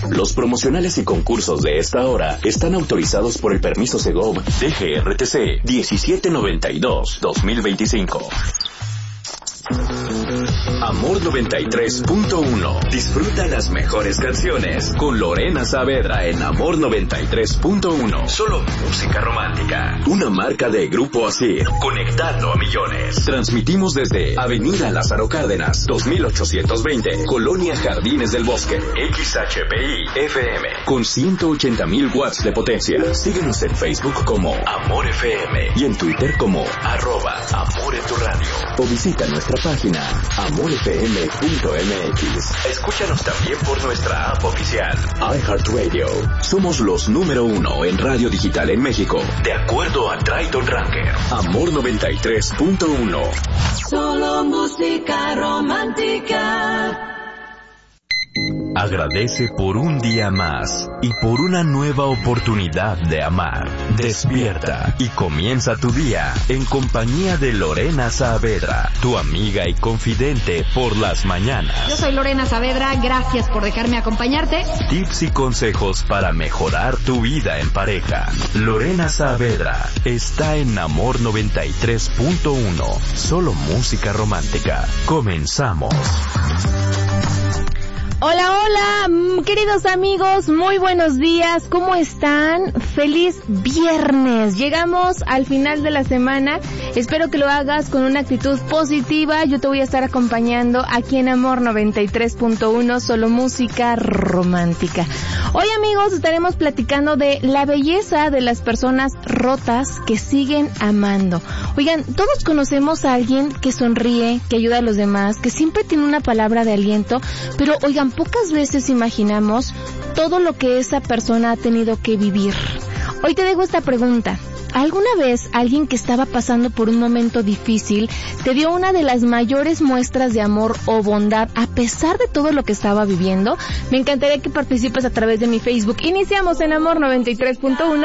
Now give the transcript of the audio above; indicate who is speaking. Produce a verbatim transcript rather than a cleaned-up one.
Speaker 1: Los promocionales y concursos de esta hora están autorizados por el permiso Segov D G R T C diecisiete noventa y dos dos mil veinticinco. Amor noventa y tres punto uno. Disfruta las mejores canciones con Lorena Saavedra en Amor noventa y tres punto uno. Solo música romántica. Una marca de Grupo Asir. Conectando a millones. Transmitimos desde Avenida Lázaro Cárdenas, dos mil ochocientos veinte, Colonia Jardines del Bosque. X H P I F M con ciento ochenta mil watts de potencia. Síguenos en Facebook como Amor F M y en Twitter como arroba Amor en tu radio. O visita nuestra página amor f m punto m x. Escúchanos también por nuestra app oficial iHeartRadio. Somos los número uno en radio digital en México, de acuerdo a Triton Ranker. Amor noventa y tres punto uno.
Speaker 2: Solo música romántica.
Speaker 3: Agradece por un día más y por una nueva oportunidad de amar. Despierta y comienza tu día en compañía de Lorena Saavedra, tu amiga y confidente por las mañanas.
Speaker 4: Yo soy Lorena Saavedra, gracias por dejarme acompañarte.
Speaker 3: Tips y consejos para mejorar tu vida en pareja. Lorena Saavedra está en Amor noventa y tres punto uno. Solo música romántica. Comenzamos.
Speaker 5: Hola, hola, queridos amigos, muy buenos días, ¿cómo están? Feliz viernes, llegamos al final de la semana, espero que lo hagas con una actitud positiva, yo te voy a estar acompañando aquí en Amor noventa y tres punto uno, solo música romántica. Hoy, amigos, estaremos platicando de la belleza de las personas rotas que siguen amando. Oigan, todos conocemos a alguien que sonríe, que ayuda a los demás, que siempre tiene una palabra de aliento, pero oigan, pocas veces imaginamos todo lo que esa persona ha tenido que vivir. Hoy te dejo esta pregunta. ¿Alguna vez alguien que estaba pasando por un momento difícil te dio una de las mayores muestras de amor o bondad a pesar de todo lo que estaba viviendo? Me encantaría que participes a través de mi Facebook. Iniciamos en Amor noventa y tres punto uno.